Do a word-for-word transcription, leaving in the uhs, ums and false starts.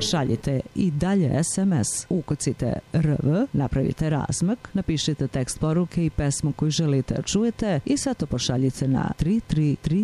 Šaljite i dalje es em es, ukucite R V, napravite razmak, napišite tekst poruke i pesmu koju želite da čujete i sve to pošaljite na tri tri tri